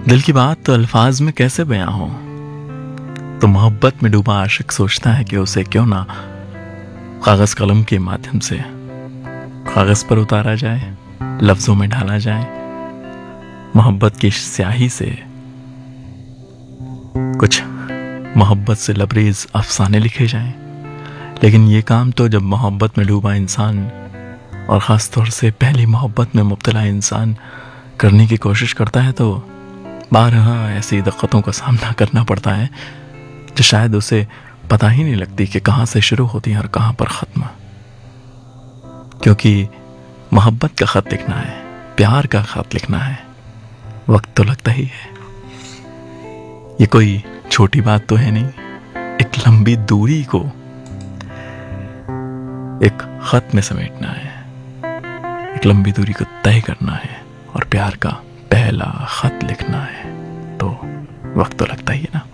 दिल की बात तो अल्फाज में कैसे बयां हो। तो मोहब्बत में डूबा आशिक सोचता है कि उसे क्यों ना कागज कलम के माध्यम से कागज पर उतारा जाए, लफ्जों में ढाला जाए। मोहब्बत की स्याही से कुछ मोहब्बत से लबरेज अफसाने लिखे जाएं। लेकिन ये काम तो जब मोहब्बत में डूबा इंसान और ख़ास तौर से पहली मोहब्बत में मुब्तला इंसान करने की कोशिश करता है तो बारहा ऐसी दिक्कतों का सामना करना पड़ता है जो शायद उसे पता ही नहीं लगती कि कहाँ से शुरू होती है और कहाँ पर ख़त्म। क्योंकि मोहब्बत का ख़त लिखना है, प्यार का ख़त लिखना है, वक्त तो लगता ही है। ये कोई छोटी बात तो है नहीं। एक लंबी दूरी को एक ख़त में समेटना है, एक लंबी दूरी को तय करना है और प्यार का पहला ख़त लिखना है तो वक्त तो लगता ही है ना।